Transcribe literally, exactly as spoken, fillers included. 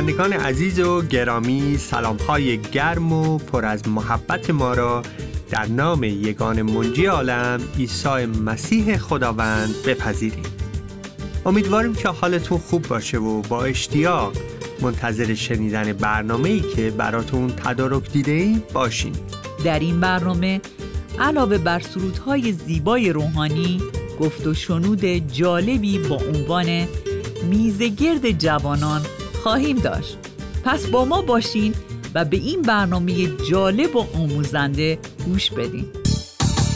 شنوندگان عزیز و گرامی، سلام‌های گرم و پر از محبت ما را در نام یگان منجی عالم عیسی مسیح خداوند بپذیرید. امیدواریم که حالتون خوب باشه و با اشتیاق منتظر شنیدن برنامه‌ای که براتون تدارک دیده‌ایم باشین. در این برنامه علاوه بر سرودهای زیبای روحانی، گفت و شنود جالبی با عنوان میزگرد جوانان خواهیم داشت. پس با ما باشین و به این برنامه جالب و آموزنده گوش بدین.